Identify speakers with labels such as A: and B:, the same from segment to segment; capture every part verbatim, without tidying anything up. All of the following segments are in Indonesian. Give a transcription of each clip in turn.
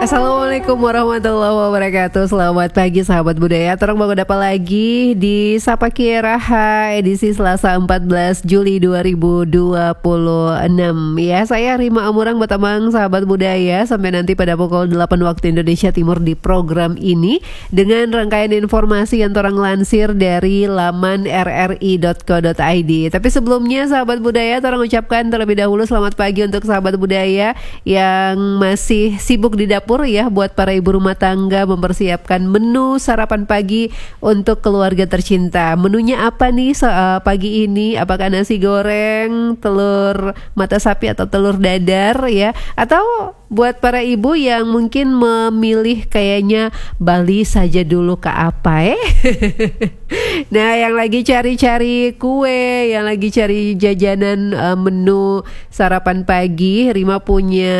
A: Assalamualaikum warahmatullahi wabarakatuh. Selamat pagi sahabat budaya. Terang bangun apa lagi di Sapa Kieraha edisi Selasa empat belas Juli dua ribu dua puluh enam. Ya, saya Rima Amurang Batamang sahabat budaya sampai nanti pada pukul delapan waktu Indonesia Timur di program ini dengan rangkaian informasi yang torang lansir dari laman r r i dot co dot i d. Tapi sebelumnya sahabat budaya torang ucapkan terlebih dahulu selamat pagi untuk sahabat budaya yang masih sibuk di dapur ya, buat para ibu rumah tangga mempersiapkan menu sarapan pagi untuk keluarga tercinta. Menunya apa nih uh, pagi ini? Apakah nasi goreng, telur mata sapi atau telur dadar ya? Atau buat para ibu yang mungkin memilih kayaknya Bali saja dulu ke apa eh? Nah, yang lagi cari-cari kue, yang lagi cari jajanan uh, menu sarapan pagi, Rima punya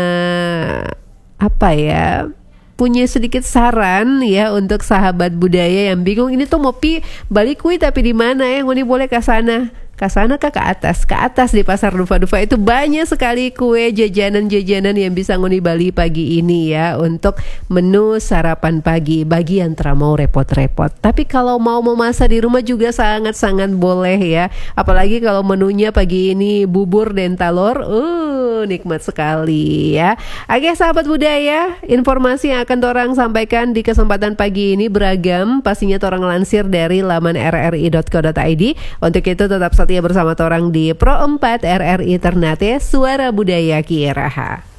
A: apa ya, punya sedikit saran ya untuk sahabat budaya yang bingung ini tuh mau pi Bali kui tapi di mana ya, ngoni boleh ke sana ke sana kah ke atas ke atas di Pasar Dufa-Dufa itu banyak sekali kue jajanan-jajanan yang bisa ngoni Bali pagi ini ya untuk menu sarapan pagi bagi yang tak mau repot-repot. Tapi kalau mau memasak di rumah juga sangat-sangat boleh ya, apalagi kalau menunya pagi ini bubur dan telur, uh nikmat sekali ya. Oke sahabat budaya, informasi yang akan torang sampaikan di kesempatan pagi ini beragam, pastinya torang lansir dari laman r r i dot co dot i d. Untuk itu tetap setia bersama torang di Pro empat R R I Ternate Suara Budaya Kieraha.